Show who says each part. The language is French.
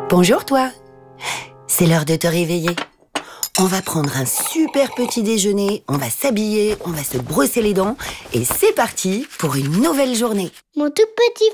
Speaker 1: Bonjour toi. C'est l'heure de te réveiller. On va prendre un super petit déjeuner, on va s'habiller, on va se brosser les dents et c'est parti pour une nouvelle journée.
Speaker 2: Mon tout petit